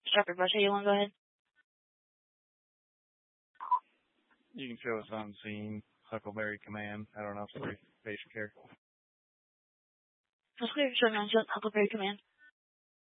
Dr. Busha, you want to go ahead? You can show us on scene, Huckleberry Command. I don't know if it's patient care. Let's clear, show me on Huckleberry Command.